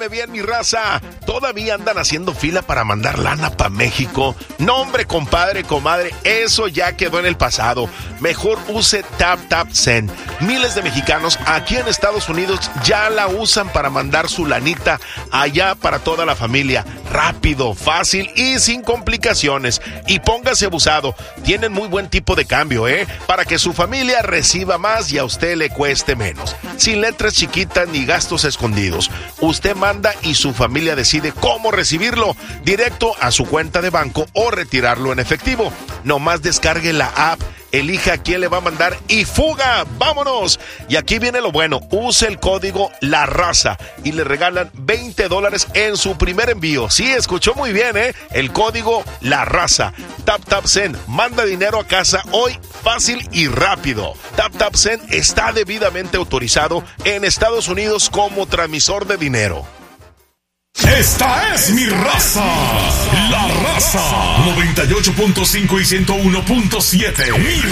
Óigame bien, mi raza. ¿Todavía andan haciendo fila para mandar lana para México? No, hombre, compadre, comadre, eso ya quedó en el pasado. Mejor use TapTapSend. Miles de mexicanos aquí en Estados Unidos ya la usan para mandar su lanita allá para toda la familia. Rápido, fácil y sin complicaciones. Y póngase abusado. Tienen muy buen tipo de cambio, para que su familia reciba más y a usted le cueste menos. Sin letras chiquitas ni gastos escondidos. Usted manda y su familia decide cómo recibirlo. Directo a su cuenta de banco o retirarlo en efectivo. Nomás descargue la app, elija a quién le va a mandar y ¡fuga! ¡Vámonos! Y aquí viene lo bueno. Use el código La Raza y le regalan $20 en su primer envío. Sí, escuchó muy bien, el código La Raza. TapTapSend manda dinero a casa hoy fácil y rápido. TapTapSend está debidamente autorizado en Estados Unidos como transmisor de dinero. Esta es mi raza, La Raza 98.5 y 101.7.